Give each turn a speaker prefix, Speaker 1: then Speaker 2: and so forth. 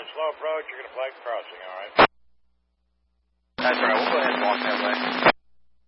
Speaker 1: slow approach, you're going to flag crossing, all right?
Speaker 2: That's all right. We'll go ahead and walk that way.